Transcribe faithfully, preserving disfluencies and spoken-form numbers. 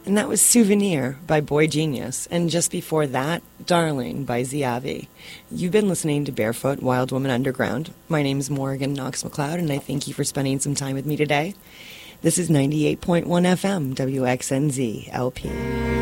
And that was Souvenir by Boy Genius. And just before that, Darling by Ziavi. You've been listening to Barefoot Wild Woman Underground. My name is Morgan Knox McLeod, and I thank you for spending some time with me today. This is ninety-eight point one F M, W X N Z, L P.